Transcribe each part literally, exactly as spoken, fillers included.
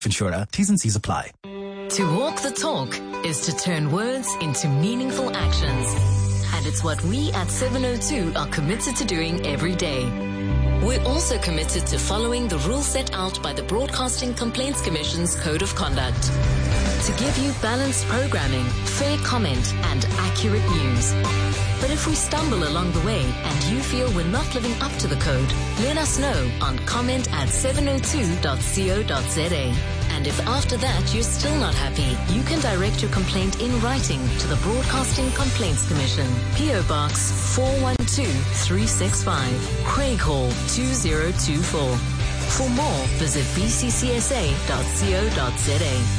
Insurer, T's and C's apply. To walk the talk is to turn words into meaningful actions. And it's what we at seven oh two are committed to doing every day. We're also committed to following the rules set out by the Broadcasting Complaints Commission's Code of Conduct. To give you balanced programming, fair comment, and accurate news. But if we stumble along the way and you feel we're not living up to the code, let us know on comment at seven oh two dot co dot za. And if after that you're still not happy, you can direct your complaint in writing to the Broadcasting Complaints Commission, P O Box four one two three six five, Craighall two zero two four. For more, visit b c c s a dot co dot za.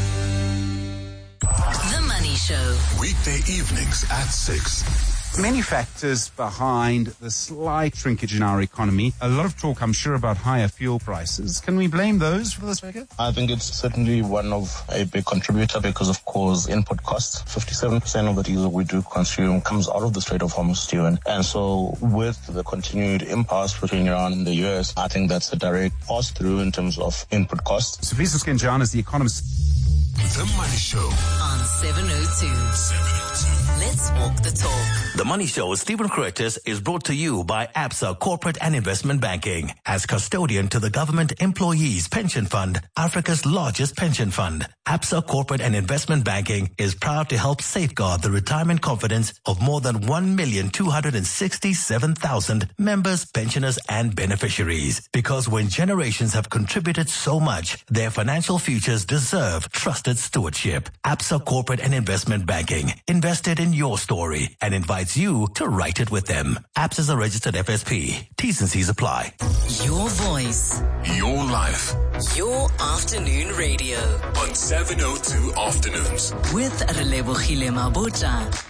The Money Show. Weekday evenings at six. Many factors behind the slight shrinkage in our economy. A lot of talk, I'm sure, about higher fuel prices. Can we blame those for this figure? I think it's certainly one of a big contributor because, of course, input costs. fifty-seven percent of the diesel we do consume comes out of the Strait of Hormuz, Stephen. And so with the continued impasse between Iran and the U S, I think that's a direct pass-through in terms of input costs. So please Skenjan John is the economist. The Money Show on seven oh two. seven oh two. Let's walk the talk. The Money Show with Stephen Curtis is brought to you by ABSA Corporate and Investment Banking. As custodian to the Government Employees Pension Fund, Africa's largest pension fund, ABSA Corporate and Investment Banking is proud to help safeguard the retirement confidence of more than one million two hundred sixty-seven thousand members, pensioners, and beneficiaries. Because when generations have contributed so much, their financial futures deserve trusted stewardship. ABSA Corporate and Investment Banking invested in your story and invites you to write it with them. ABSA is a registered F S P. T's and C's apply. Your voice. Your life. Your afternoon radio. On seven oh two Afternoons. With Relebogile Mabota.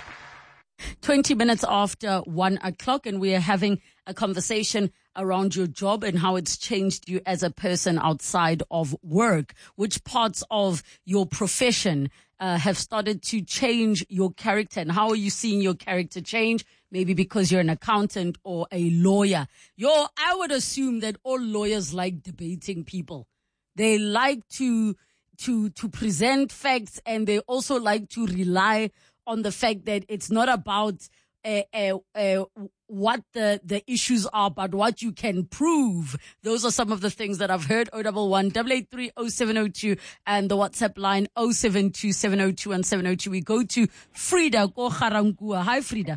twenty minutes after one o'clock, and we are having a conversation around your job and how it's changed you as a person outside of work. Which parts of your profession uh, have started to change your character, and how are you seeing your character change? Maybe because you're an accountant or a lawyer. Yo, I would assume that all lawyers like debating people. They like to to to present facts, and they also like to rely on the fact that it's not about uh, uh, uh, what the, the issues are, but what you can prove. Those are some of the things that I've heard. oh one one, eight eight three, oh seven oh two and the WhatsApp line oh seven two, seven oh two and seven oh two. We go to Frida Ko Garangua. Hi, Frida.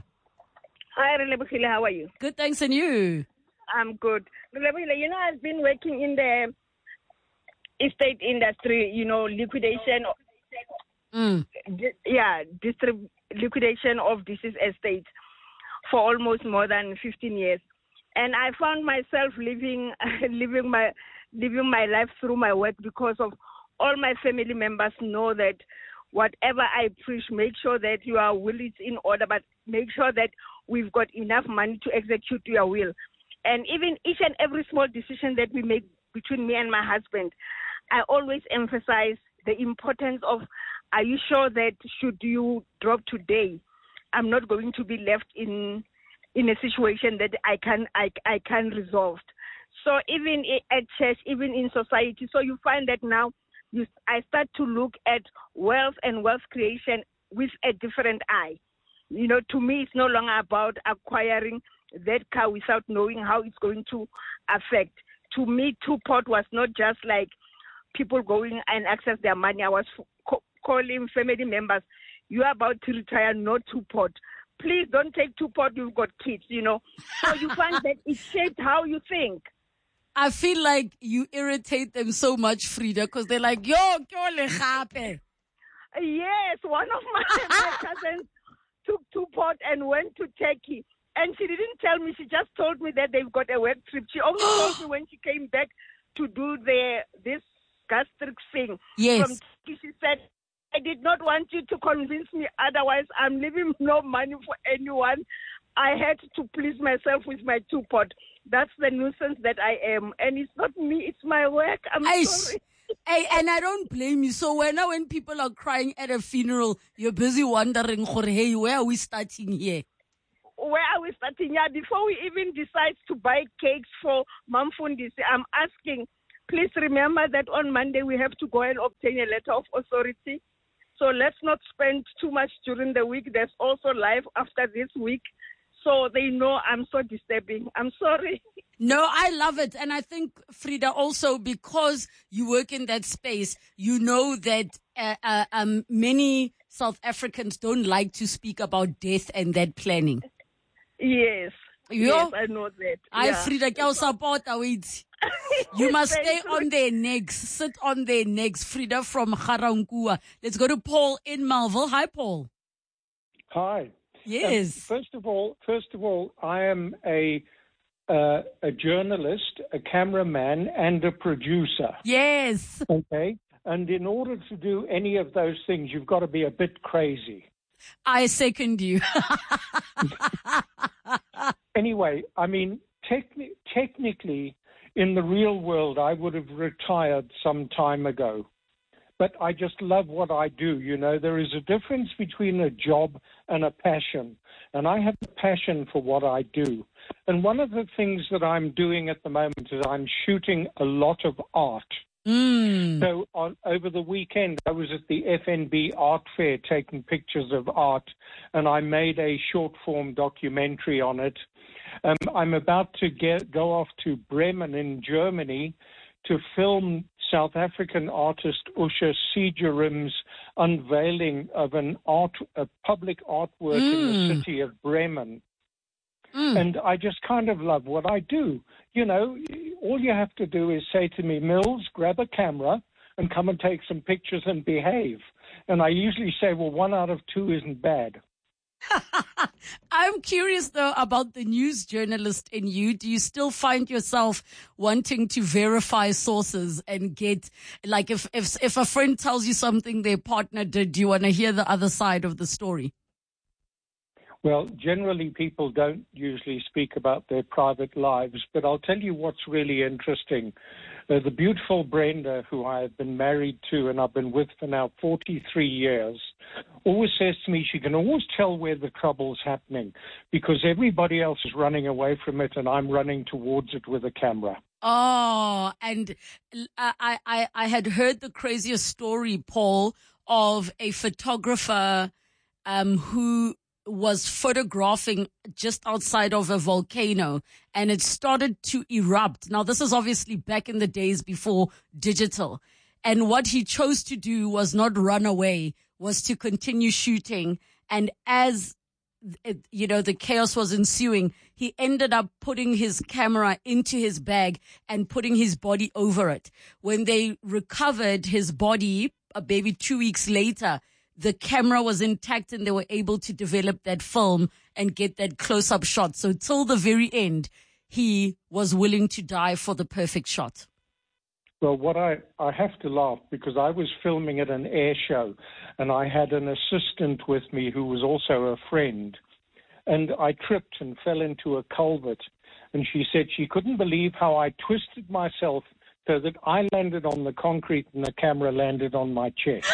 Hi, Relebogile. How are you? Good, thanks. And you? I'm good. Relebogile, you know, I've been working in the estate industry, you know, liquidation. Mm. Yeah, distrib- liquidation of deceased estates for almost more than fifteen years, and I found myself living, living my, living my life through my work because of all my family members know that whatever I preach, make sure that your will is in order, but make sure that we've got enough money to execute your will, and even each and every small decision that we make between me and my husband, I always emphasize the importance of. Are you sure that should you drop today, I'm not going to be left in in a situation that I can I, I can resolve? So even at church, even in society, so you find that now you, I start to look at wealth and wealth creation with a different eye. You know, to me, it's no longer about acquiring that car without knowing how it's going to affect. To me, Two-Pot was not just like people going and access their money. I was co- calling family members, you are about to retire, not Two-Pot. Please don't take Two-Pot, you've got kids, you know. So you find that it shaped how you think. I feel like you irritate them so much, Frida, because they're like, yo, kyo le gape. Yes, one of my, my cousins took Two-Pot and went to Turkey. And she didn't tell me, she just told me that they've got a work trip. She only told me when she came back to do the this gastric thing. Yes. From Turkey, she said, I did not want you to convince me, otherwise I'm leaving no money for anyone. I had to please myself with my Two-Pot. That's the nuisance that I am. And it's not me, it's my work. I'm I sorry. Hey, and I don't blame you. So when, when people are crying at a funeral, you're busy wondering, hey, where are we starting here? Where are we starting? Yeah, before we even decide to buy cakes for Mamfundisi, I'm asking, please remember that on Monday we have to go and obtain a letter of authority. So let's not spend too much during the week. There's also life after this week. So they know I'm so disturbing. I'm sorry. No, I love it. And I think, Frida, also because you work in that space, you know that uh, uh, um, many South Africans don't like to speak about death and that planning. Yes. Yo, yes, I know that. I, yeah. Frida, can support wait. You must stay on their necks. Sit on their necks. Frida from Ga-Rankuwa. Let's go to Paul in Melville. Hi, Paul. Hi. Yes. Um, first of all, first of all, I am a uh, a journalist, a cameraman, and a producer. Yes. Okay. And in order to do any of those things, you've got to be a bit crazy. I second you. Anyway, I mean, techni- technically, in the real world, I would have retired some time ago. But I just love what I do. You know, there is a difference between a job and a passion. And I have a passion for what I do. And one of the things that I'm doing at the moment is I'm shooting a lot of art. Mm. So on, over the weekend, I was at the F N B Art Fair taking pictures of art, and I made a short-form documentary on it. Um, I'm about to get, go off to Bremen in Germany to film South African artist Usha Seegerim's unveiling of an art, a public artwork mm. in the city of Bremen. Mm. And I just kind of love what I do. You know, all you have to do is say to me, Mills, grab a camera and come and take some pictures and behave. And I usually say, well, one out of two isn't bad. I'm curious, though, about the news journalist in you. Do you still find yourself wanting to verify sources and get, like, if, if, if a friend tells you something their partner did, do you want to hear the other side of the story? Well, generally people don't usually speak about their private lives, but I'll tell you what's really interesting. Uh, the beautiful Brenda, who I have been married to and I've been with for now forty-three years, always says to me she can always tell where the trouble's happening because everybody else is running away from it and I'm running towards it with a camera. Oh, and I, I, I had heard the craziest story, Paul, of a photographer um, who was photographing just outside of a volcano and it started to erupt. Now, this is obviously back in the days before digital. And what he chose to do was not run away, was to continue shooting. And as, it, you know, the chaos was ensuing, he ended up putting his camera into his bag and putting his body over it. When they recovered his body, uh, maybe two weeks later, the camera was intact and they were able to develop that film and get that close-up shot. So till the very end, he was willing to die for the perfect shot. Well, what I, I have to laugh because I was filming at an air show and I had an assistant with me who was also a friend. And I tripped and fell into a culvert. And she said she couldn't believe how I twisted myself so that I landed on the concrete and the camera landed on my chest.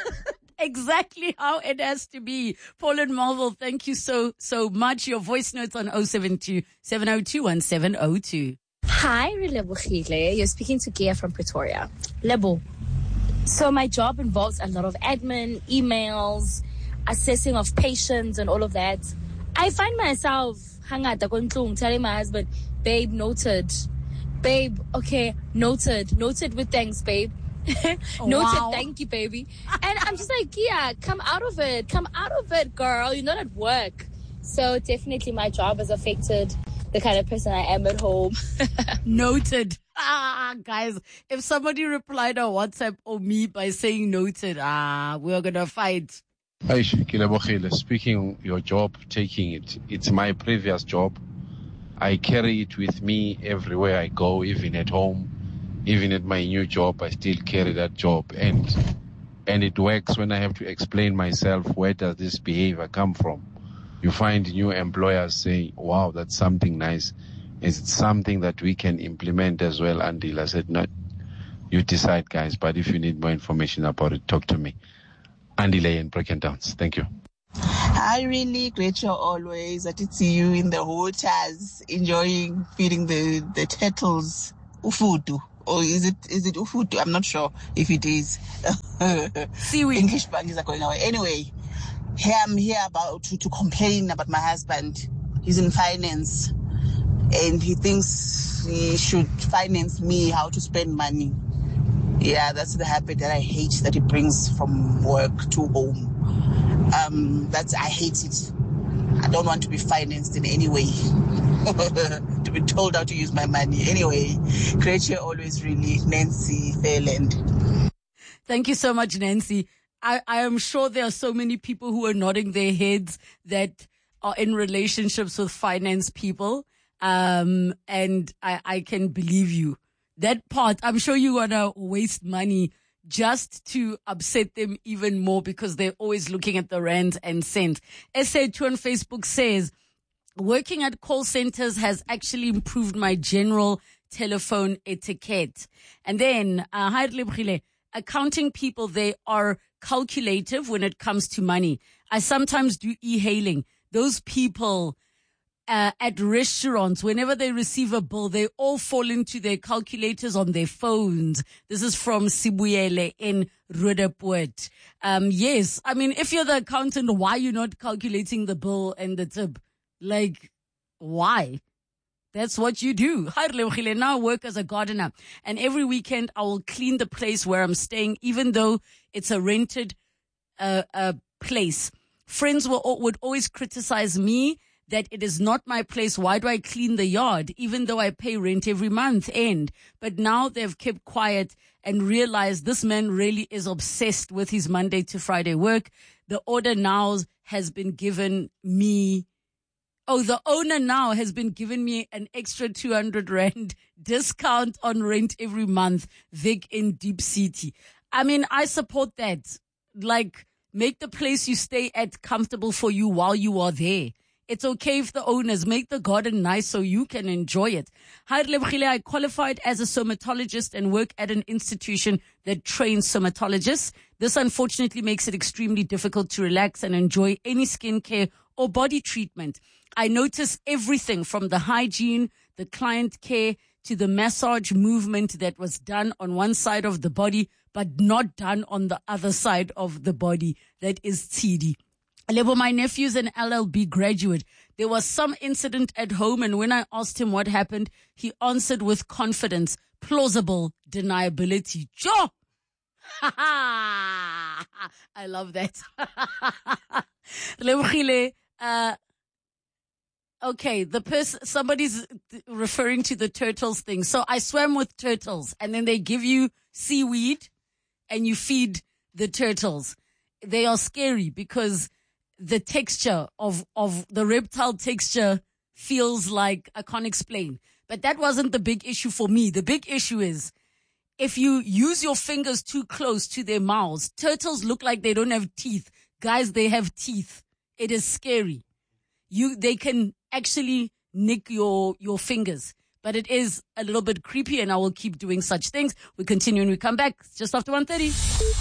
Exactly how it has to be. Paul and Marvel, thank you so, so much. Your voice notes on zero seven two, seven zero two, one seven zero two. Hi, Relebohile. You're speaking to Gia from Pretoria. Lebo. So my job involves a lot of admin, emails, assessing of patients and all of that. I find myself hangata kontlung telling my husband, babe, noted. Babe, okay, noted. Noted with thanks, babe. Noted, wow. Thank you, baby. And I'm just like, yeah, come out of it. Come out of it, girl. You're not at work. So definitely my job has affected the kind of person I am at home. Noted. Ah, guys, if somebody replied on WhatsApp or me by saying noted, ah, we're going to fight. Hi, speaking of your job, taking it, it's my previous job. I carry it with me everywhere I go, even at home. Even at my new job, I still carry that job. And and it works when I have to explain myself, where does this behavior come from? You find new employers saying, wow, that's something nice. Is it something that we can implement as well? Until I said, no, you decide, guys. But if you need more information about it, talk to me. Andile in Breakendowns. Thank you. Hi, really great show always. I did see you in the waters, enjoying feeding the, the turtles ufudu. Or is it is it ufudu? I'm not sure if it is. Seaweed. English bangies are going away. Anyway, here I'm here about to, to complain about my husband. He's in finance, and he thinks he should finance me how to spend money. Yeah, that's the habit that I hate that he brings from work to home. Um, that's I hate it. I don't want to be financed in any way. To be told how to use my money. Anyway, great year always, really. Nancy Fairland. Thank you so much, Nancy. I, I am sure there are so many people who are nodding their heads that are in relationships with finance people. Um, and I, I can believe you. That part, I'm sure you're going to waste money just to upset them even more because they're always looking at the rands and cents. S A two on Facebook says, working at call centers has actually improved my general telephone etiquette. And then, uh, hi, Lebogile, accounting people, they are calculative when it comes to money. I sometimes do e-hailing. Those people uh, at restaurants, whenever they receive a bill, they all fall into their calculators on their phones. This is from Sibuyele in Roodepoort. Um, yes, I mean, if you're the accountant, why are you not calculating the bill and the tip? Like, why? That's what you do. Now I work as a gardener, and every weekend I will clean the place where I'm staying, even though it's a rented uh, uh, place. Friends will, would always criticize me that it is not my place. Why do I clean the yard, even though I pay rent every month end? But now they've kept quiet and realized this man really is obsessed with his Monday to Friday work. The order now has been given me Oh, the owner now has been giving me an extra two hundred rand discount on rent every month. Vic in Deep City. I mean, I support that. Like, make the place you stay at comfortable for you while you are there. It's okay if the owners make the garden nice so you can enjoy it. Hi, Lebogile, I qualified as a somatologist and work at an institution that trains somatologists. This unfortunately makes it extremely difficult to relax and enjoy any skincare or body treatment. I notice everything from the hygiene, the client care, to the massage movement that was done on one side of the body, but not done on the other side of the body. That is T D. Lebo, my nephew's an L L B graduate. There was some incident at home, and when I asked him what happened, he answered with confidence, plausible deniability. Jo! I love that. Lebogile, uh, okay, the person, somebody's referring to the turtles thing. So I swam with turtles, and then they give you seaweed and you feed the turtles. They are scary because the texture of, of the reptile texture feels like, I can't explain. But that wasn't the big issue for me. The big issue is if you use your fingers too close to their mouths. Turtles look like they don't have teeth. Guys, they have teeth. It is scary. You, they can actually nick your, your fingers. But it is a little bit creepy, and I will keep doing such things. We continue when we come back just after one thirty.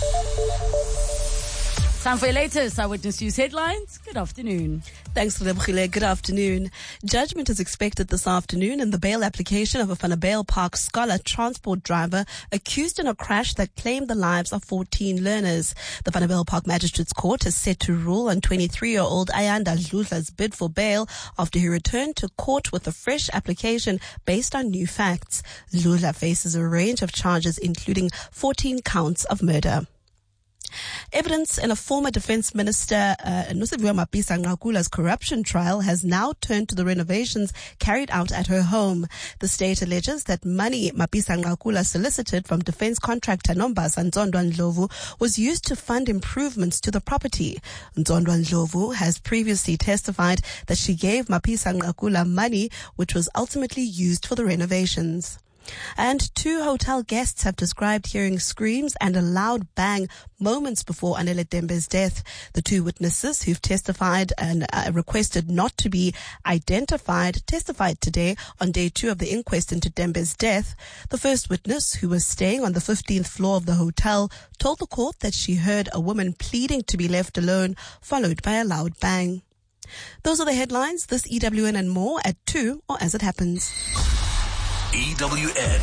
Time for your latest Eyewitness News headlines. Good afternoon. Thanks, Lebogile. Good afternoon. Judgment is expected this afternoon in the bail application of a Vanderbijl Park Scholar transport driver accused in a crash that claimed the lives of fourteen learners. The Vanderbijl Park Magistrates Court is set to rule on twenty-three-year-old Ayanda Dludla's bid for bail after he returned to court with a fresh application based on new facts. Dludla faces a range of charges, including fourteen counts of murder. Evidence in a former defense minister, uh, Nosiviwe Mapisa-Nqakula's corruption trial has now turned to the renovations carried out at her home. The state alleges that money Mapisa-Nqakula solicited from defense contractor Nombasa Nzondwa Ndlovu was used to fund improvements to the property. Nzondwa Ndlovu has previously testified that she gave Mapisa-Nqakula money which was ultimately used for the renovations. And two hotel guests have described hearing screams and a loud bang moments before Anele Dembe's death. The two witnesses who've testified and uh, requested not to be identified testified today on day two of the inquest into Dembe's death. The first witness, who was staying on the fifteenth floor of the hotel, told the court that she heard a woman pleading to be left alone, followed by a loud bang. Those are the headlines. This E W N and more at two, or as it happens. E W N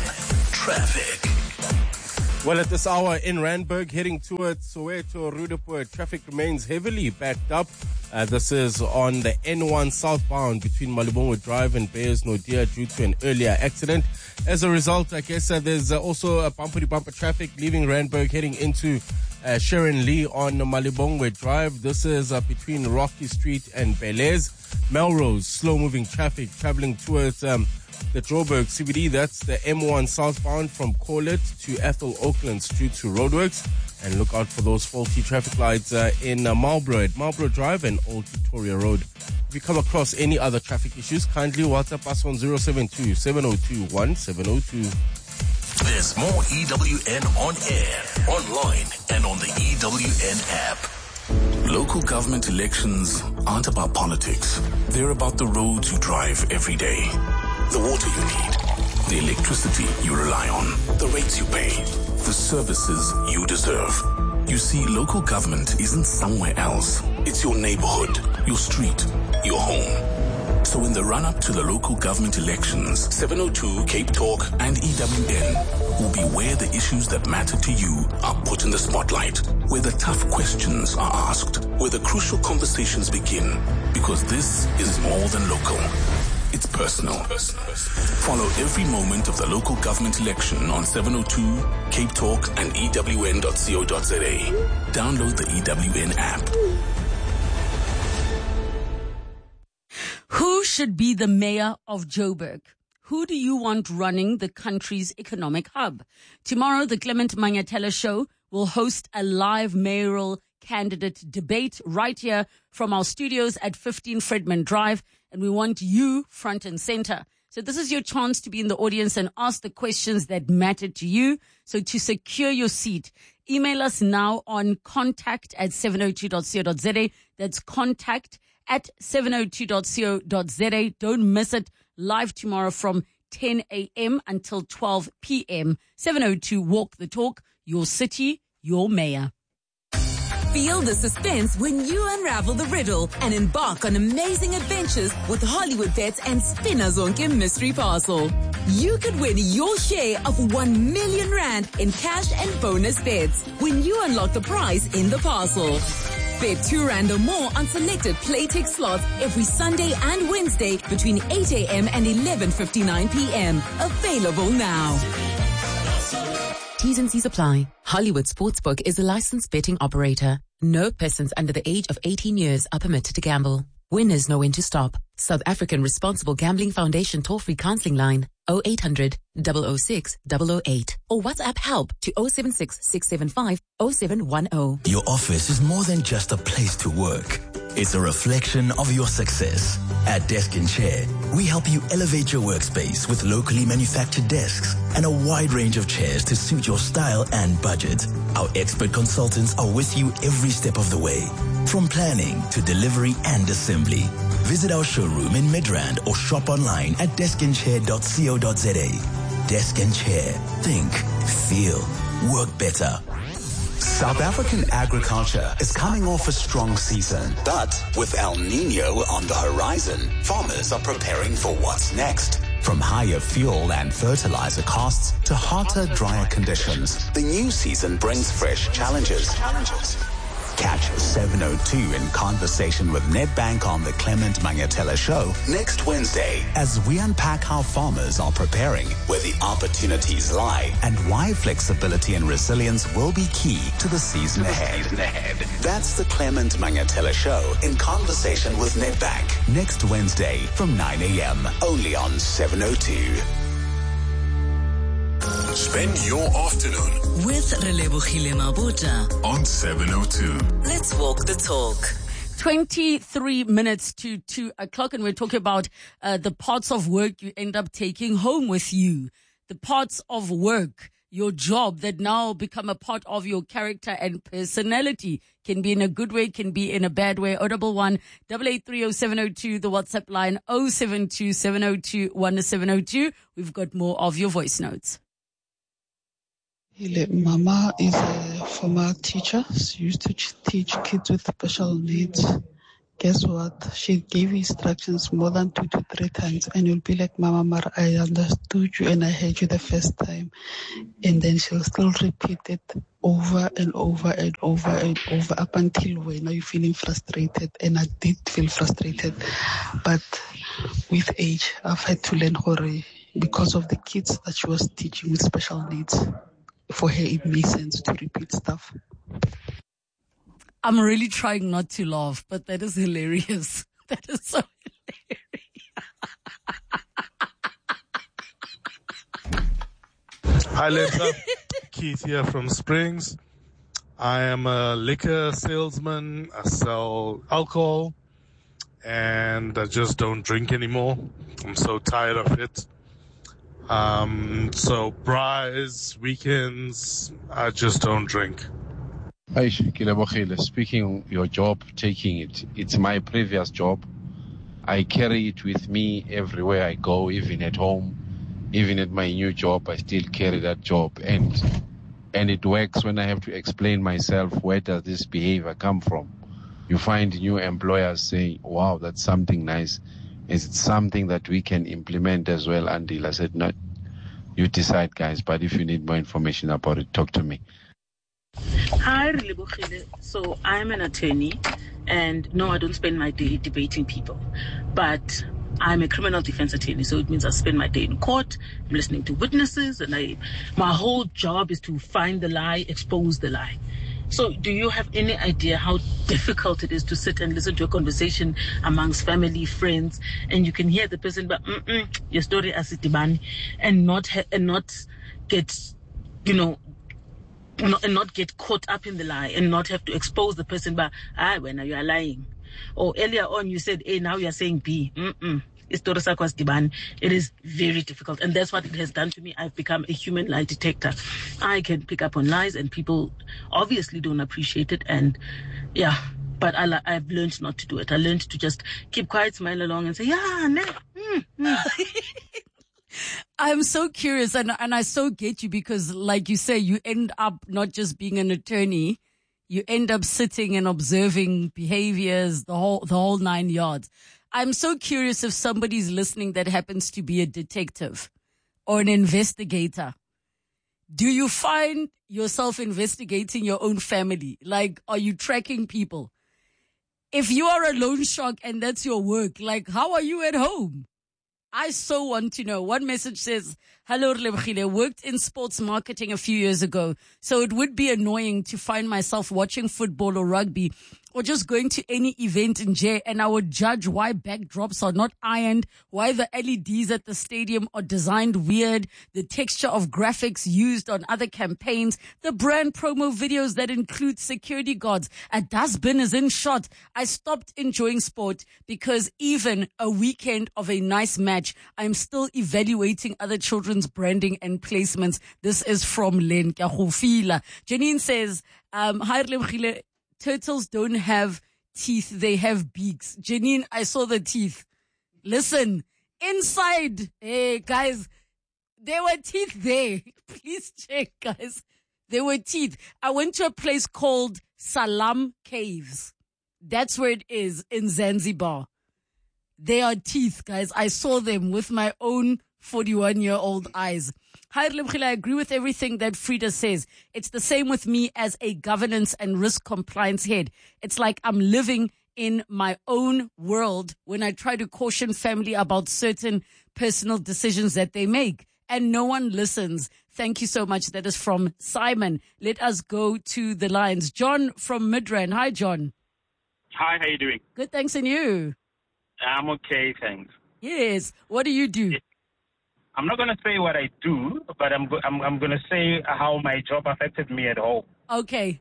Traffic. Well, at this hour in Randburg, heading towards Soweto, Roodepoort, traffic remains heavily backed up. Uh, this is on the N one southbound between Malibongwe Drive and Beyers Nordia due to an earlier accident. As a result, I guess uh, there's uh, also a bumper-to-bumper traffic leaving Randburg heading into uh, Sharon Lee on Malibongwe Drive. This is uh, between Rocky Street and Belez. Melrose, slow-moving traffic traveling towards um, the Joburg C B D. That's the M one southbound from Corlett to Ethel Oaklands due to roadworks. And look out for those faulty traffic lights uh, in uh, Marlborough at Marlborough Drive and Old Victoria Road. If you come across any other traffic issues, kindly WhatsApp us on zero seven two, seven zero two, one seven zero two. There's more E W N on air, online, and on the E W N app. Local government elections aren't about politics. They're about the roads you drive every day, the water you need, the electricity you rely on, the rates you pay, the services you deserve. You see, local government isn't somewhere else. It's your neighborhood, your street, your home. So in the run-up to the local government elections, seven oh two, Cape Talk, and E W N will be where the issues that matter to you are put in the spotlight, where the tough questions are asked, where the crucial conversations begin, because this is more than local. It's personal. Follow every moment of the local government election on seven oh two, Cape Talk, and E W N dot co dot za. Download the E W N app. Who should be the mayor of Joburg? Who do you want running the country's economic hub? Tomorrow, the Clement Mangatela Show will host a live mayoral candidate debate right here from our studios at fifteen Fredman Drive, and we want you front and center. So this is your chance to be in the audience and ask the questions that matter to you. So to secure your seat, email us now on contact at seven oh two dot co dot za. That's contact at seven oh two dot co dot za. Don't miss it. Live tomorrow from ten a.m. until twelve p.m. seven oh two Walk the Talk, your city, your mayor. Feel the suspense when you unravel the riddle and embark on amazing adventures with Hollywood Bets and Spinner Zonke Mystery Parcel. You could win your share of one million rand in cash and bonus bets when you unlock the prize in the parcel. Bet two rand or more on selected Playtech slots every Sunday and Wednesday between eight a.m. and eleven fifty-nine p.m. Available now. T's and C's apply. Hollywood Sportsbook is a licensed betting operator. No persons under the age of eighteen years are permitted to gamble. Winners know when to stop. South African Responsible Gambling Foundation toll-free counseling line oh eight hundred, double oh six, double oh eight or WhatsApp help to oh seven six, six seven five, oh seven one oh. Your office is more than just a place to work. It's a reflection of your success. At Desk and Chair, we help you elevate your workspace with locally manufactured desks and a wide range of chairs to suit your style and budget. Our expert consultants are with you every step of the way, from planning to delivery and assembly. Visit our showroom in Midrand or shop online at desk and chair dot co dot za. Desk and Chair. Think, feel, work better. South African agriculture is coming off a strong season, but with El Nino on the horizon, farmers are preparing for what's next. From higher fuel and fertilizer costs to hotter, drier conditions, the new season brings fresh challenges. Catch seven oh two in conversation with Nedbank on the Clement Mangatela Show next Wednesday as we unpack how farmers are preparing, where the opportunities lie, and why flexibility and resilience will be key to the season ahead. That's the Clement Mangatela Show in conversation with Nedbank next Wednesday from nine a.m. only on seven oh two. Spend your afternoon with Relebogile Mabota on seven oh two. Let's walk the talk. twenty-three minutes to two o'clock, and we're talking about uh, the parts of work you end up taking home with you. The parts of work, your job that now become a part of your character and personality. Can be in a good way, can be in a bad way. oh double one, eight eight three oh seven oh two, the WhatsApp line oh seven two, seven oh two, one seven oh two. We've got more of your voice notes. Mama is a former teacher. She used to teach kids with special needs. guess what? She gave instructions more than two to three times, and you'll be like, Mama Mara, I understood you and I heard you the first time. And then she'll still repeat it over and over and over and over up until when are you feeling frustrated? And I did feel frustrated. But with age, I've had to learn Hori because of the kids that she was teaching with special needs. For her, it makes sense to repeat stuff. I'm really trying not to laugh, but that is hilarious. That is so hilarious. Hi, Lisa. Keith here from Springs. I am a liquor salesman. I sell alcohol, and I just don't drink anymore. I'm so tired of it. Um, so braais, weekends, I just don't drink. Hi, Kilebogile. Speaking of your job, taking it, it's my previous job. I carry it with me everywhere I go, even at home, even at my new job. I still carry that job, and and it works when I have to explain myself. Where does this behavior come from? You find new employers saying, "Wow, that's something nice. Is it something that we can implement as well?" Until I said, "No, you decide, guys. But if you need more information about it, talk to me." Hi, Relebohile. So I'm an attorney, and no, I don't spend my day debating people, but I'm a criminal defense attorney, so it means I spend my day in court, I'm listening to witnesses, and I, my whole job is to find the lie, expose the lie. So do you have any idea how difficult it is to sit and listen to a conversation amongst family, friends, and you can hear the person, but mm-mm, your story as it demand, and not ha- and not get, you know, not, and not get caught up in the lie, and not have to expose the person, but ah, when you are lying, or earlier on you said A, now you are saying B. Mm-mm. It is very difficult, and that's what it has done to me. I've become a human lie detector. I can pick up on lies, and people obviously don't appreciate it, and yeah, but I, I've learned not to do it. I learned to just keep quiet, smile along, and say, yeah, nah, mm, mm. I'm so curious, and and I so get you, because like you say, you end up not just being an attorney, you end up sitting and observing behaviors, the whole the whole nine yards. I'm so curious if somebody's listening that happens to be a detective or an investigator. Do you find yourself investigating your own family? Like, are you tracking people? If you are a loan shark and that's your work, like, how are you at home? I so want to know. One message says, hello, Relebohile, worked in sports marketing a few years ago, so it would be annoying to find myself watching football or rugby or just going to any event in J, and I would judge why backdrops are not ironed, why the L E Ds at the stadium are designed weird, the texture of graphics used on other campaigns, the brand promo videos that include security guards, a dustbin is in shot. I stopped enjoying sport because even a weekend of a nice match, I'm still evaluating other children's branding and placements. This is from Len Kahofila. Janine says, um, hi, Relebohile. Turtles don't have teeth, they have beaks. Janine, I saw the teeth. Listen, inside, hey, guys, there were teeth there. Please check, guys. There were teeth. I went to a place called Salam Caves. That's where it is in Zanzibar. There are teeth, guys. I saw them with my own forty-one-year-old eyes. Hi, Relebohile, I agree with everything that Frida says. It's the same with me as a governance and risk compliance head. It's like I'm living in my own world when I try to caution family about certain personal decisions that they make, and no one listens. Thank you so much. That is from Simon. Let us go to the lines. John from Midrand. Hi, John. Hi, how you doing? Good, thanks, and you? I'm okay, thanks. Yes. What do you do? I'm not going to say what I do, but I'm go- I'm, I'm going to say how my job affected me at home. Okay.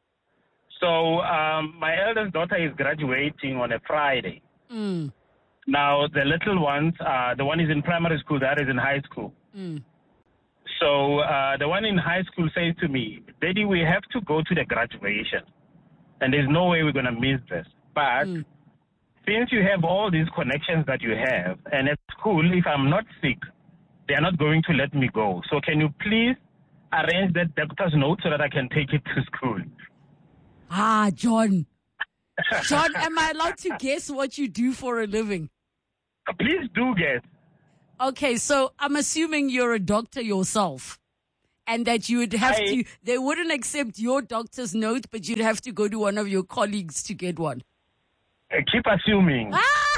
So um, my eldest daughter is graduating on a Friday. Mm. Now, the little ones, uh, the one is in primary school, the other is in high school. Mm. So uh, the one in high school says to me, Daddy, we have to go to the graduation, and there's no way we're going to miss this. But mm. since you have all these connections that you have, and at school, if I'm not sick, they are not going to let me go. So can you please arrange that doctor's note so that I can take it to school? Ah, John. John, am I allowed to guess what you do for a living? Please do guess. Okay, so I'm assuming you're a doctor yourself. And that you would have I, to, they wouldn't accept your doctor's note, but you'd have to go to one of your colleagues to get one. I keep assuming.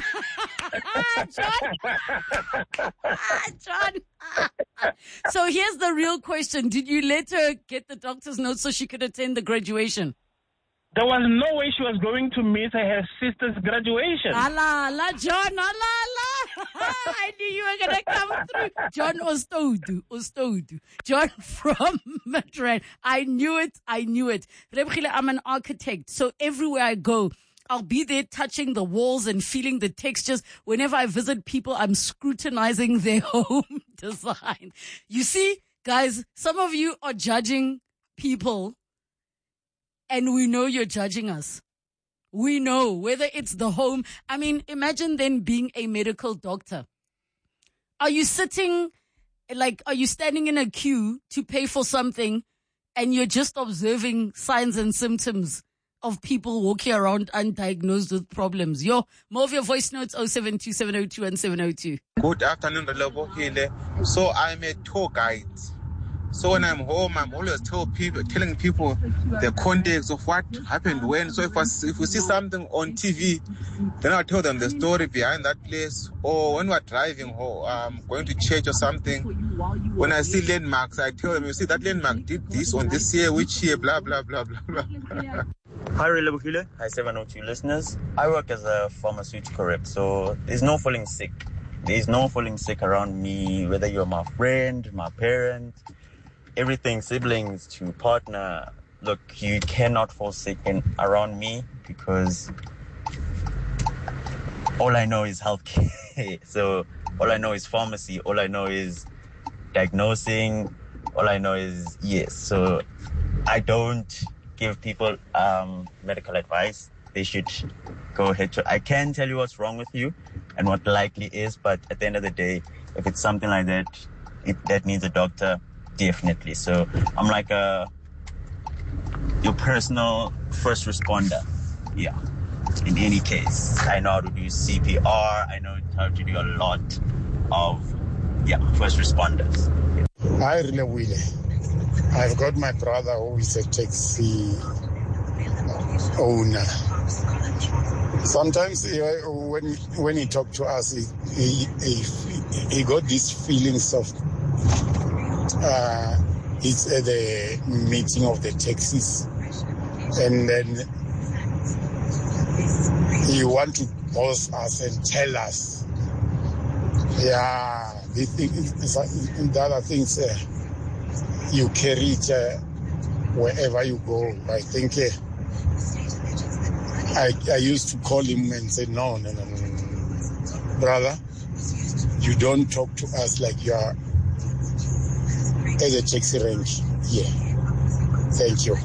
Ah, John. ah, John. So here's the real question. Did you let her get the doctor's note so she could attend the graduation? There was no way she was going to miss her sister's graduation. Allah, Allah, John, Allah, Allah. I knew you were going to come through. John Ostodu, Ostodu. John from Madrid. I knew it, I knew it. Rebkhile, I'm an architect, so everywhere I go, I'll be there touching the walls and feeling the textures. Whenever I visit people, I'm scrutinizing their home design. You see, guys, some of you are judging people, and we know you're judging us. We know whether it's the home. I mean, imagine then being a medical doctor. Are you sitting, like, are you standing in a queue to pay for something and you're just observing signs and symptoms of people walking around undiagnosed with problems? Yo, more of your voice notes, oh seven two seven oh two one seven oh two. Good afternoon, Relebohile. So I'm a tour guide. So when I'm home, I'm always tell people, telling people the context of what happened when. So if I, if we see something on T V, then I'll tell them the story behind that place. Or when we're driving home, um, going to church or something, when I see landmarks, I tell them, you see, that landmark did this on this year, which year, blah, blah, blah, blah, blah. Hi, Relebohile. Hi, seven oh two listeners. I work as a pharmaceutical rep, so there's no falling sick. There's no falling sick around me, whether you're my friend, my parent, everything, siblings to partner. Look, you cannot fall sick in, around me because all I know is healthcare. So all I know is pharmacy. All I know is diagnosing. All I know is yes. So I don't give people um, medical advice. They should go ahead to. I can tell you what's wrong with you and what likely is, but at the end of the day, if it's something like that, it, that needs a doctor. Definitely. So I'm like a your personal first responder. Yeah. In any case, I know how to do C P R. I know how to do a lot of yeah first responders. Hi, Relebohile. I've got my brother who is a taxi owner. Sometimes when when he talked to us, he he, he, he got these feelings of. Uh, it's at the meeting of the taxis, and then he want to pause us and tell us, yeah, the, thing, the other things uh, you carry it uh, wherever you go. I think uh, I, I used to call him and say, no, no, no, no, brother, you don't talk to us like you are as a taxi range. Yeah. Thank you.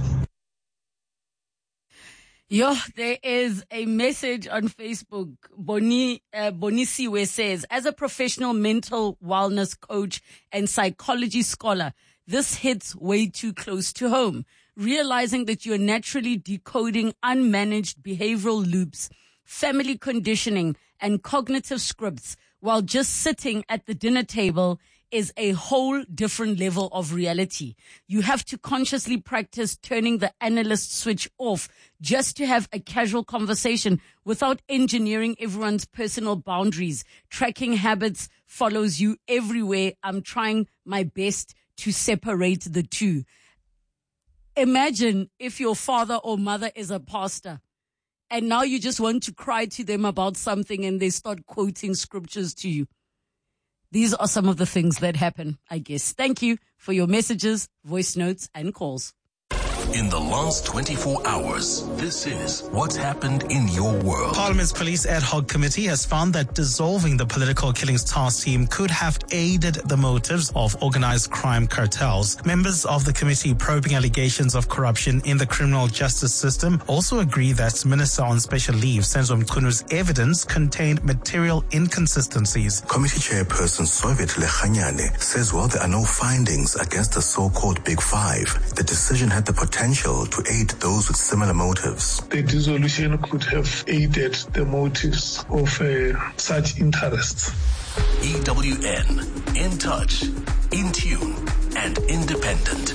Yo, there is a message on Facebook. Boni, uh, Bonisiwe says, as a professional mental wellness coach and psychology scholar, this hits way too close to home. Realizing that you're naturally decoding unmanaged behavioral loops, family conditioning, and cognitive scripts while just sitting at the dinner table is a whole different level of reality. You have to consciously practice turning the analyst switch off just to have a casual conversation without engineering everyone's personal boundaries. Tracking habits follows you everywhere. I'm trying my best to separate the two. Imagine if your father or mother is a pastor and now you just want to cry to them about something and they start quoting scriptures to you. These are some of the things that happen, I guess. Thank you for your messages, voice notes, and calls. In the last twenty-four hours, this is what's happened in your world. Parliament's Police Ad Hoc Committee has found that dissolving the Political Killings Task Team could have aided the motives of organized crime cartels. Members of the committee probing allegations of corruption in the criminal justice system also agree that Minister on Special Leave, Senzo Mkunu's evidence contained material inconsistencies. Committee Chairperson Soviet Lechanyane says while there are no findings against the so-called Big Five, the decision had the potential potential to aid those with similar motives. The dissolution could have aided the motives of uh, such interests. E W N, in touch, in tune, and independent.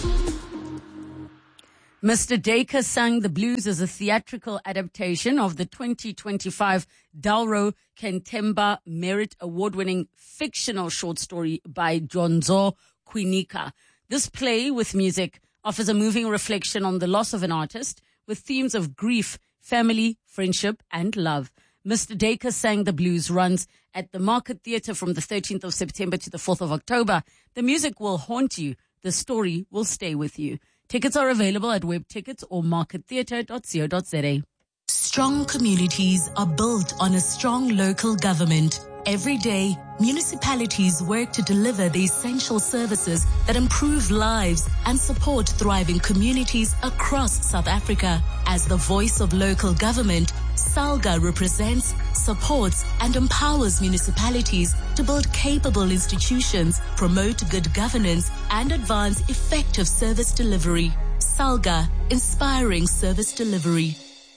Mister Dacre Sang the Blues is a theatrical adaptation of the twenty twenty-five Dalro Kentemba Merit Award-winning fictional short story by Jonzo Kwinika. This play with music offers a moving reflection on the loss of an artist with themes of grief, family, friendship, and love. Mister Dacre Sang the Blues runs at the Market Theatre from the thirteenth of September to the fourth of October. The music will haunt you. The story will stay with you. Tickets are available at web tickets or market theatre dot co dot za. Strong communities are built on a strong local government. Every day, municipalities work to deliver the essential services that improve lives and support thriving communities across South Africa. As the voice of local government, SALGA represents, supports, and empowers municipalities to build capable institutions, promote good governance, and advance effective service delivery. SALGA, inspiring service delivery.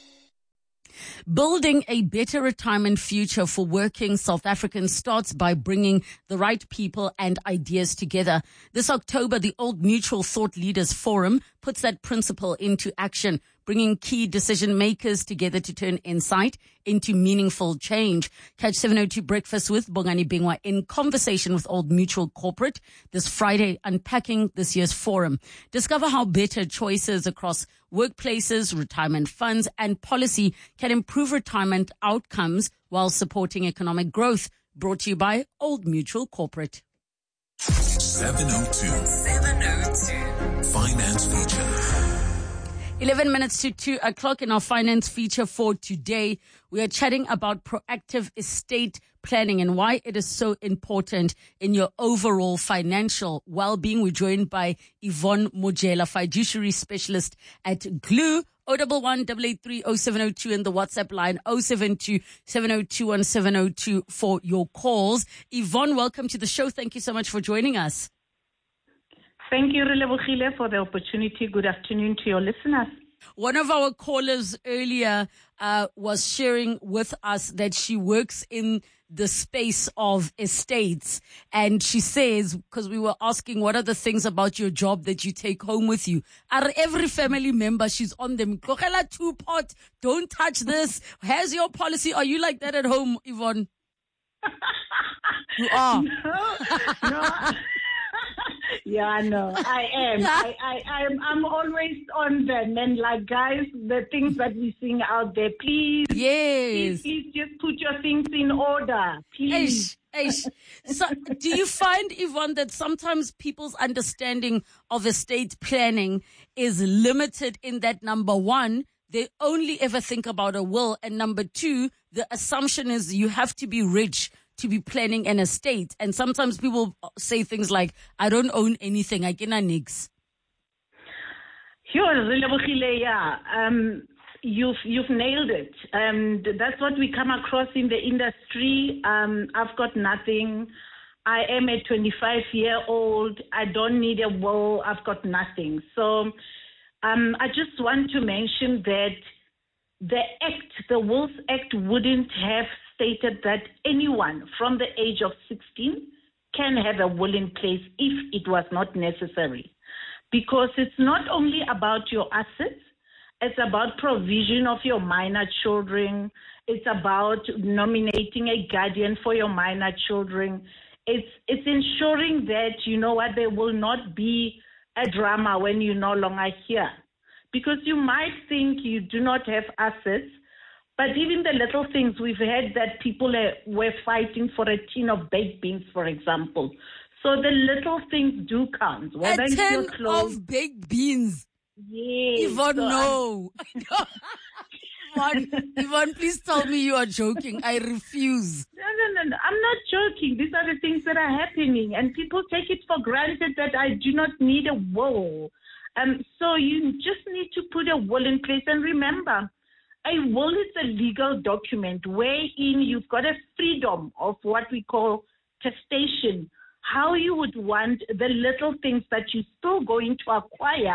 Building a better retirement future for working South Africans starts by bringing the right people and ideas together. This October, the Old Mutual Thought Leaders Forum puts that principle into action, bringing key decision makers together to turn insight into meaningful change. Catch seven oh two Breakfast with Bongani Bingwa in conversation with Old Mutual Corporate this Friday, unpacking this year's forum. Discover how better choices across workplaces, retirement funds, and policy can improve retirement outcomes while supporting economic growth. Brought to you by Old Mutual Corporate. seven oh two. seven oh two. Finance Feature. eleven minutes to two o'clock in our finance feature for today. We are chatting about proactive estate planning and why it is so important in your overall financial well-being. We're joined by Yvonne Mojela, fiduciary specialist at G L U. oh one one, eight eight three, oh seven oh two and the WhatsApp line oh seven two, seven oh two one, seven oh two for your calls. Yvonne, welcome to the show. Thank you so much for joining us. Thank you, Relebogile, for the opportunity. Good afternoon to your listeners. One of our callers earlier uh, was sharing with us that she works in the space of estates. And she says, because we were asking what are the things about your job that you take home with you? Are every family member, she's on them. Tlogela two pot, don't touch this. Here's your policy. Are you like that at home, Yvonne? You are. No, no. Yeah, no, I am. I, I, I'm, I'm always on them. And like, guys, the things that we sing out there, please, yes, please, please just put your things in order, please. Eish, eish. So, do you find, Yvonne, that sometimes people's understanding of estate planning is limited in that, number one, they only ever think about a will, and number two, the assumption is you have to be rich to be planning an estate. And sometimes people say things like, I don't own anything, I get a nix. Sure, yeah. Um, you've, you've nailed it. Um, that's what we come across in the industry. Um, I've got nothing. I am a twenty-five-year-old. I don't need a will. I've got nothing. So um, I just want to mention that the Act, the Wills Act, wouldn't have stated that anyone from the age of sixteen can have a will in place if it was not necessary. Because it's not only about your assets, it's about provision of your minor children, it's about nominating a guardian for your minor children. It's, it's ensuring that, you know what, there will not be a drama when you're no longer here. Because you might think you do not have assets, but even the little things, we've heard that people are, were fighting for a tin of baked beans, for example. So the little things do count. Whether a tin of baked beans? Yes. Yvonne, so no. Yvonne, Yvonne, please tell me you are joking. I refuse. No, no, no, no. I'm not joking. These are the things that are happening. And people take it for granted that I do not need a will. Um, so you just need to put a will in place. And remember, a will is a legal document wherein you've got a freedom of what we call testation, how you would want the little things that you're still going to acquire,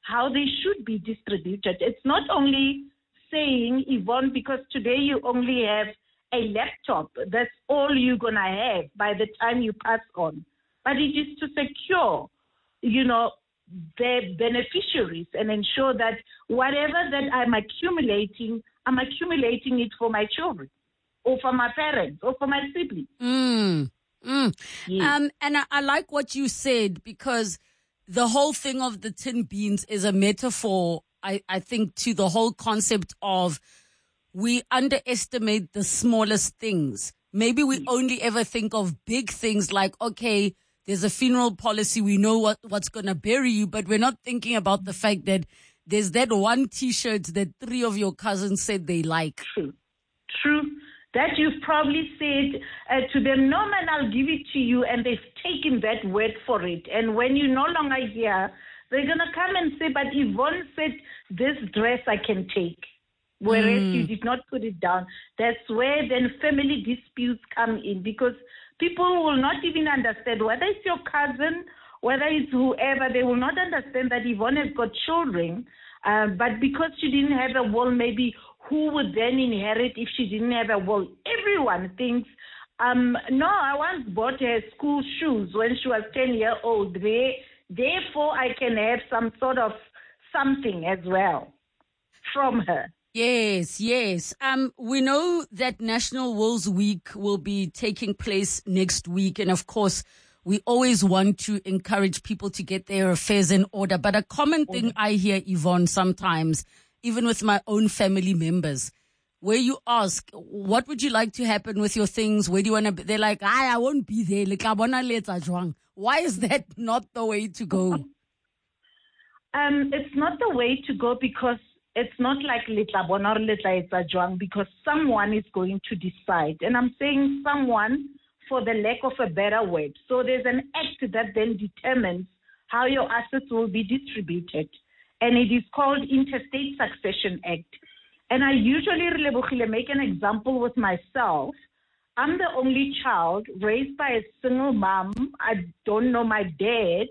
how they should be distributed. It's not only saying, Yvonne, because today you only have a laptop, that's all you're going to have by the time you pass on. But it is to secure, you know, the beneficiaries and ensure that whatever that I'm accumulating, I'm accumulating it for my children or for my parents or for my siblings. Mm, mm. Yes. Um, and I, I like what you said, because the whole thing of the tin beans is a metaphor, I, I think, to the whole concept of we underestimate the smallest things. Maybe we only ever think of big things like, okay, there's a funeral policy, we know what, what's going to bury you, but we're not thinking about the fact that there's that one T-shirt that three of your cousins said they like. True. True. That you've probably said uh, to them, no man, I'll give it to you, and they've taken that word for it. And when you're no longer here, they're going to come and say, but Yvonne said this dress I can take, whereas mm. you did not put it down. That's where then family disputes come in, because people will not even understand whether it's your cousin, whether it's whoever. They will not understand that Yvonne has got children, uh, but because she didn't have a will, maybe who would then inherit if she didn't have a will? Everyone thinks, um, no, I once bought her school shoes when she was ten years old. They, therefore, I can have some sort of something as well from her. Yes, yes. Um, we know that National Wills Week will be taking place next week. And of course, we always want to encourage people to get their affairs in order. But a common thing I hear, Yvonne, sometimes, even with my own family members, where you ask, what would you like to happen with your things? Where do you want to be? They're like, I, I won't be there. Why is that not the way to go? Um, it's not the way to go because it's not like Litla Bona or Litla Etsajuang, because someone is going to decide. And I'm saying someone for the lack of a better word. So there's an act that then determines how your assets will be distributed. And it is called Interstate Succession Act. And I usually make an example with myself. I'm the only child raised by a single mom. I don't know my dad.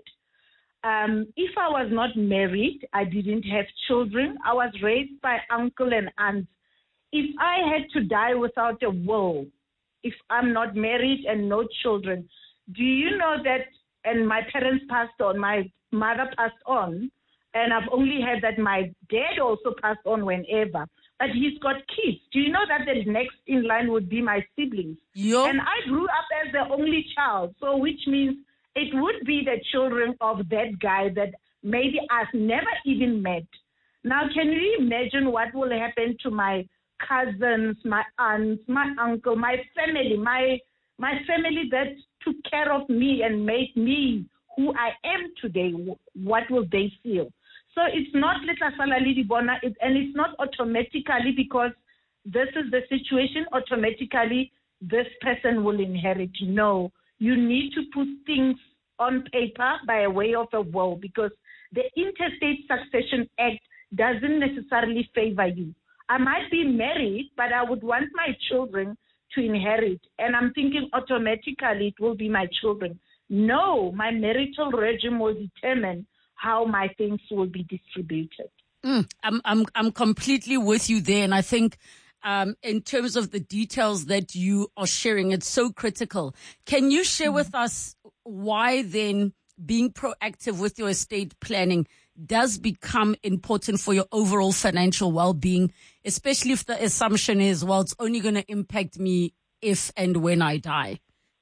Um, if I was not married, I didn't have children, I was raised by uncle and aunts. If I had to die without a will, if I'm not married and no children, do you know that, and my parents passed on, my mother passed on, and I've only heard that my dad also passed on whenever, but he's got kids. Do you know that the next in line would be my siblings? Yo. And I grew up as the only child, so which means it would be the children of that guy that maybe I've never even met. Now, can you imagine what will happen to my cousins, my aunts, my uncle, my family, my my family that took care of me and made me who I am today? What will they feel? So it's not Litla Salali Bona, and it's not automatically because this is the situation, automatically this person will inherit. No. You need to put things on paper by way of a will, because the Interstate Succession Act doesn't necessarily favor you. I might be married, but I would want my children to inherit. And I'm thinking automatically it will be my children. No, my marital regime will determine how my things will be distributed. Mm, I'm, I'm, I'm completely with you there. And I think Um, in terms of the details that you are sharing, it's so critical. Can you share mm-hmm. with us why then being proactive with your estate planning does become important for your overall financial well-being, especially if the assumption is, well, it's only going to impact me if and when I die?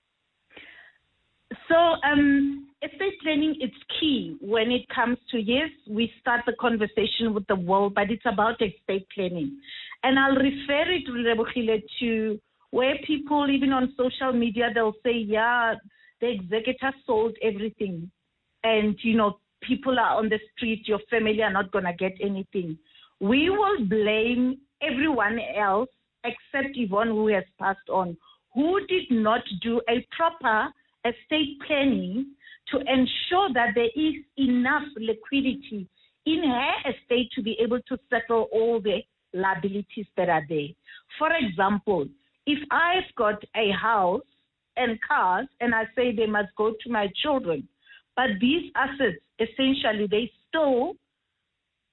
So um, estate planning, it's key when it comes to, yes, we start the conversation with the will, but it's about estate planning. And I'll refer it, Rebukile, to where people, even on social media, they'll say, yeah, the executor sold everything. And, you know, people are on the street, your family are not going to get anything. We will blame everyone else except Yvonne, who has passed on, who did not do a proper estate planning to ensure that there is enough liquidity in her estate to be able to settle all the liabilities that are there. For example, if I've got a house and cars and I say they must go to my children, but these assets, essentially, they still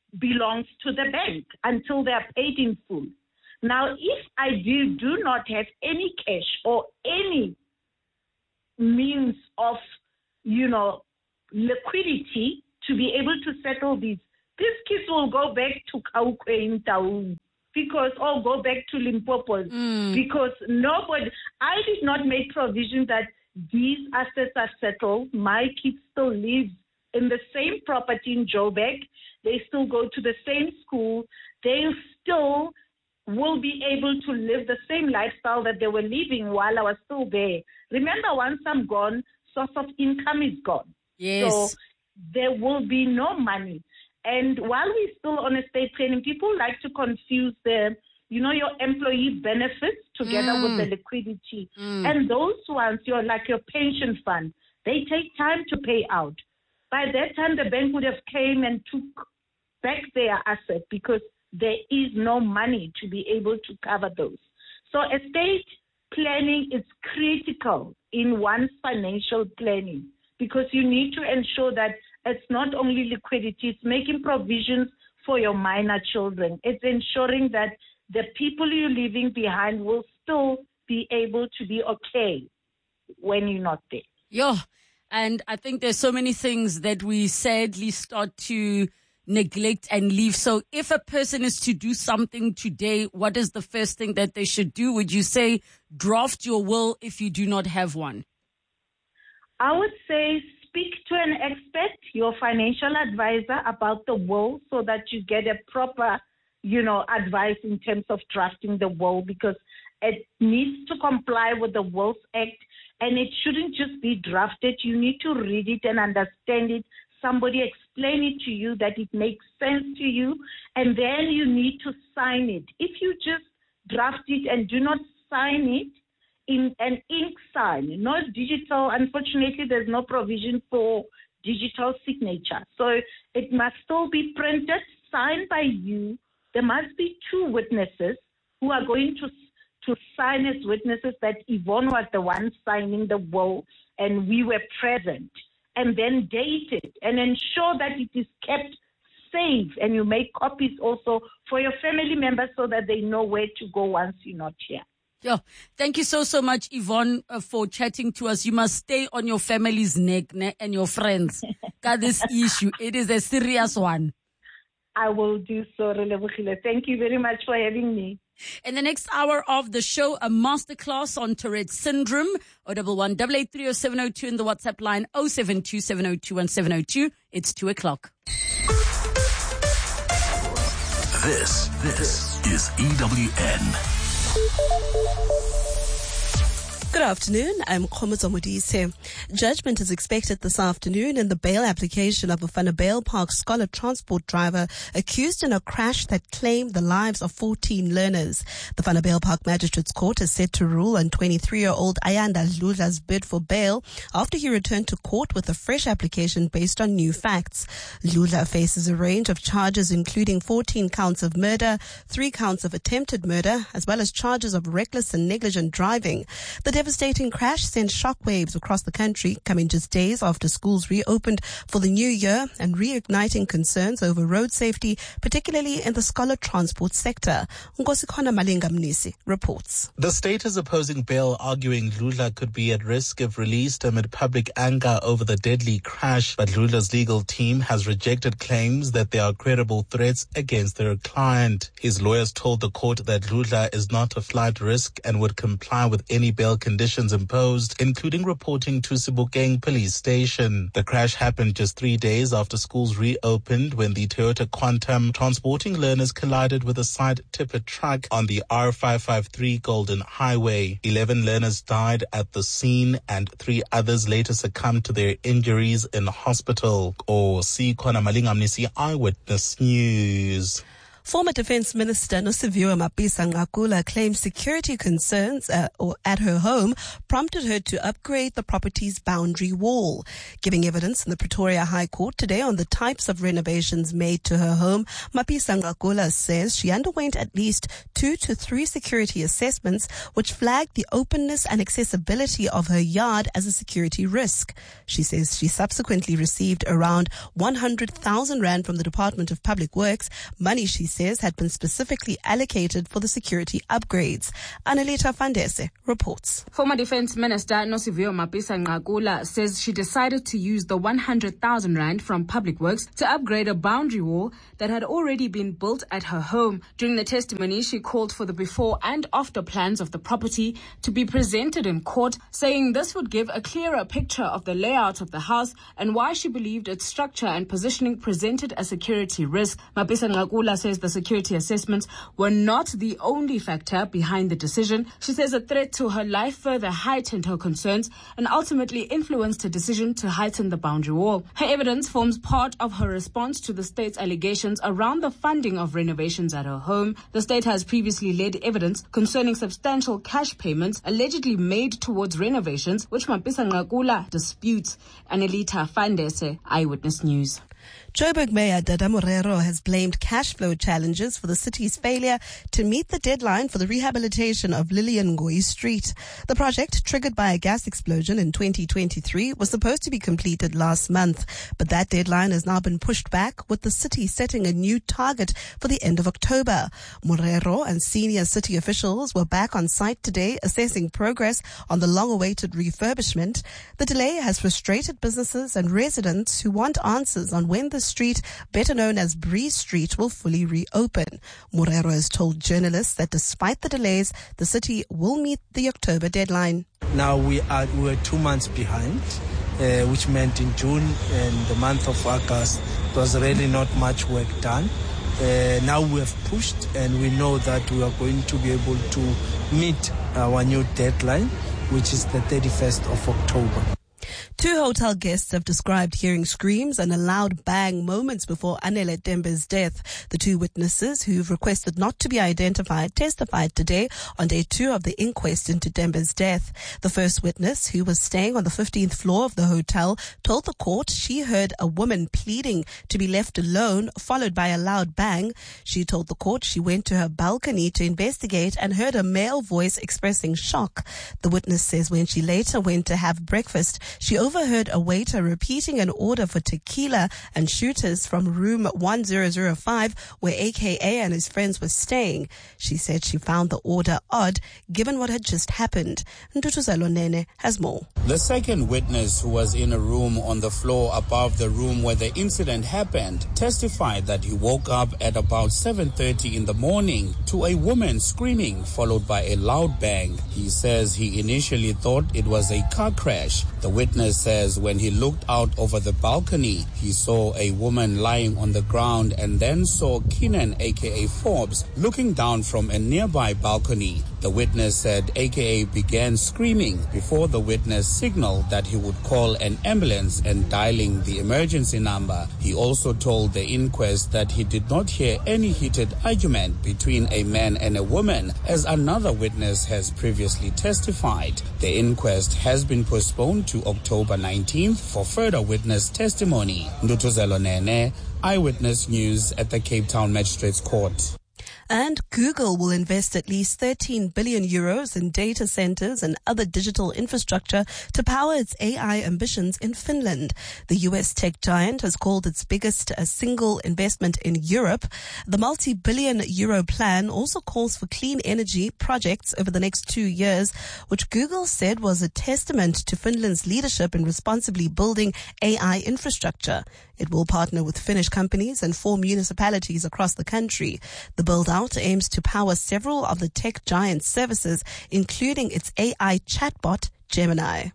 belongs to the bank until they're paid in full. Now, if I do, do not have any cash or any means of, you know, liquidity to be able to settle these, these kids will go back to Kaukwe in Taung because, or go back to Limpopo mm. because nobody, I did not make provision that these assets are settled. My kids still live in the same property in Joburg. They still go to the same school. They still will be able to live the same lifestyle that they were living while I was still there. Remember, once I'm gone, source of income is gone. Yes. So there will be no money. And while we're still on estate planning, people like to confuse the, you know, your employee benefits together mm. with the liquidity. Mm. And those ones, you're like your pension fund, they take time to pay out. By that time, the bank would have came and took back their asset because there is no money to be able to cover those. So estate planning is critical in one's financial planning because you need to ensure that it's not only liquidity, it's making provisions for your minor children. It's ensuring that the people you're leaving behind will still be able to be okay when you're not there. Yeah. And I think there's so many things that we sadly start to neglect and leave. So if a person is to do something today, what is the first thing that they should do? Would you say draft your will if you do not have one? I would say speak to an expert, your financial advisor, about the will so that you get a proper, you know, advice in terms of drafting the will because it needs to comply with the Wills Act. And it shouldn't just be drafted. You need to read it and understand it. Somebody explain it to you that it makes sense to you. And then you need to sign it. If you just draft it and do not sign it in an ink sign, not digital, unfortunately, there's no provision for digital signature. So it must still be printed, signed by you. There must be two witnesses who are going to to sign as witnesses that Yvonne was the one signing the will and we were present, and then date it and ensure that it is kept safe and you make copies also for your family members so that they know where to go once you're not here. Yeah. Thank you so, so much, Yvonne, uh, for chatting to us. You must stay on your family's neck ne- and your friends. Got this issue. It is a serious one. I will do so, Relebogile. Thank you very much for having me. In the next hour of the show, a masterclass on Tourette syndrome. oh one one, eight eight three oh seven oh two in the WhatsApp line, oh seven two seven oh two one seven oh two. It's two o'clock. This, this is E W N. Good afternoon. I'm Khomozo Modise. Judgment is expected this afternoon in the bail application of a Vanderbijl Park scholar transport driver accused in a crash that claimed the lives of fourteen learners. The Vanderbijl Park Magistrates Court is set to rule on twenty-three-year-old Ayanda Dludla's bid for bail after he returned to court with a fresh application based on new facts. Dludla faces a range of charges including fourteen counts of murder, three counts of attempted murder, as well as charges of reckless and negligent driving. The devastating crash sent shockwaves across the country, coming just days after schools reopened for the new year and reigniting concerns over road safety, particularly in the scholar transport sector. Nkosikhona Malinga Mnisi reports. The state is opposing bail, arguing Dludla could be at risk if released amid public anger over the deadly crash, but Dludla's legal team has rejected claims that there are credible threats against their client. His lawyers told the court that Dludla is not a flight risk and would comply with any bail conditions imposed, including reporting to Sebokeng police station. The crash happened just three days after schools reopened when the Toyota Quantum transporting learners collided with a side tipper truck on the R five five three Golden Highway. Eleven learners died at the scene and three others later succumbed to their injuries in hospital. Or see Khona Malinga Mnisi, Eyewitness News. Former Defence Minister Nosiviwe Mapisa-Nqakula claims security concerns uh, or at her home prompted her to upgrade the property's boundary wall. Giving evidence in the Pretoria High Court today on the types of renovations made to her home, Mapisa-Nqakula says she underwent at least two to three security assessments which flagged the openness and accessibility of her yard as a security risk. She says she subsequently received around one hundred thousand rand from the Department of Public Works, money she says had been specifically allocated for the security upgrades. Annalita Fandese reports. Former Defence Minister Nosiviwe Mapisa-Nqakula says she decided to use the one hundred thousand rand from Public Works to upgrade a boundary wall that had already been built at her home. During the testimony, she called for the before and after plans of the property to be presented in court, saying this would give a clearer picture of the layout of the house and why she believed its structure and positioning presented a security risk. Mapisa-Nqakula says the security assessments were not the only factor behind the decision. She says a threat to her life further heightened her concerns and ultimately influenced her decision to heighten the boundary wall. Her evidence forms part of her response to the state's allegations around the funding of renovations at her home. The state has previously led evidence concerning substantial cash payments allegedly made towards renovations, which Mapisa-Nqakula disputes. Annalita Fandese, Eyewitness News. Joburg Mayor Dada Morero has blamed cash flow challenges for the city's failure to meet the deadline for the rehabilitation of Lillian Ngoyi Street. The project, triggered by a gas explosion in twenty twenty-three, was supposed to be completed last month, but that deadline has now been pushed back, with the city setting a new target for the end of October. Morero and senior city officials were back on site today assessing progress on the long-awaited refurbishment. The delay has frustrated businesses and residents who want answers on when the street, better known as Bree Street, will fully reopen. Morero has told journalists that despite the delays, the city will meet the October deadline. Now we are we were two months behind, uh, which meant in June and the month of August there was really not much work done. Uh, now we have pushed and we know that we are going to be able to meet our new deadline, which is the thirty-first of October. Two hotel guests have described hearing screams and a loud bang moments before Anele Dembe's death. The two witnesses, who've requested not to be identified, testified today on day two of the inquest into Dembe's death. The first witness, who was staying on the fifteenth floor of the hotel, told the court she heard a woman pleading to be left alone, followed by a loud bang. She told the court she went to her balcony to investigate and heard a male voice expressing shock. The witness says when she later went to have breakfast, she overheard a waiter repeating an order for tequila and shooters from room one thousand five, where A K A and his friends were staying. She said she found the order odd, given what had just happened. Ntutuzelo Nene has more. The second witness, who was in a room on the floor above the room where the incident happened, testified that he woke up at about seven thirty in the morning to a woman screaming, followed by a loud bang. He says he initially thought it was a car crash. The witness says when he looked out over the balcony, he saw a woman lying on the ground and then saw Keenan, A K A Forbes, looking down from a nearby balcony. The witness said A K A began screaming before the witness signaled that he would call an ambulance and dialing the emergency number. He also told the inquest that he did not hear any heated argument between a man and a woman, as another witness has previously testified. The inquest has been postponed to October nineteenth for further witness testimony. Ndutuzelo Nene, Eyewitness News at the Cape Town Magistrates Court. And Google will invest at least thirteen billion euros in data centers and other digital infrastructure to power its A I ambitions in Finland. The U S tech giant has called its biggest a single investment in Europe. The multi-billion euro plan also calls for clean energy projects over the next two years, which Google said was a testament to Finland's leadership in responsibly building A I infrastructure. It will partner with Finnish companies and four municipalities across the country. The build-out aims to power several of the tech giant's services, including its A I chatbot, Gemini.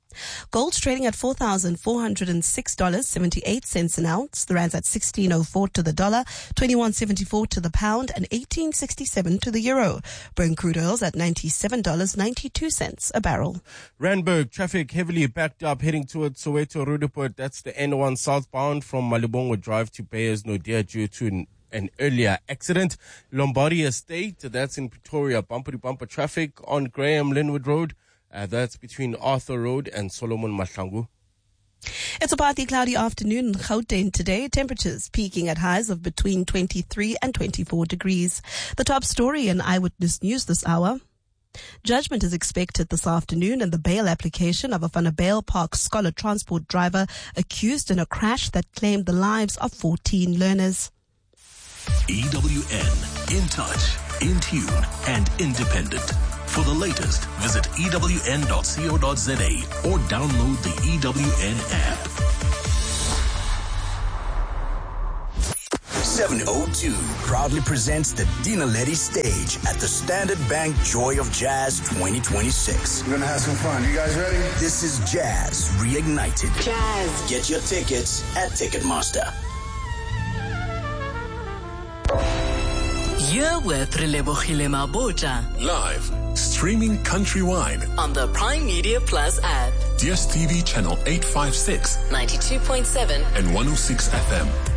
Gold trading at four thousand four hundred six dollars and seventy-eight cents an ounce. The rand's at sixteen oh four to the dollar, twenty-one seventy-four to the pound, and eighteen sixty-seven to the euro. Brent crude oil's at ninety-seven dollars and ninety-two cents a barrel. Randburg, traffic heavily backed up heading towards Soweto Roodepoort. That's the N one southbound from Malibongo Drive to Bayers Nodia due to an earlier accident. Lombardi Estate, that's in Pretoria, bumper-to-bumper traffic on Graham Linwood Road. Uh, that's between Arthur Road and Solomon Mahlangu. It's a partly cloudy afternoon in Gauteng today. Temperatures peaking at highs of between twenty-three and twenty-four degrees. The top story in Eyewitness News this hour. Judgment is expected this afternoon in the bail application of a Vanderbijl Park Scholar Transport driver accused in a crash that claimed the lives of fourteen learners. E W N, in touch, in tune, and independent. For the latest, visit E W N dot co dot za or download the E W N app. seven oh two proudly presents the Dina Letty stage at the Standard Bank Joy of Jazz twenty twenty-six. We're gonna have some fun. You guys ready? This is Jazz Reignited. Jazz. Get your tickets at Ticketmaster. You're with Relebogile Mabota. Live, streaming countrywide On the Prime Media Plus app. D S T V channel eight fifty-six, ninety-two point seven and one oh six F M.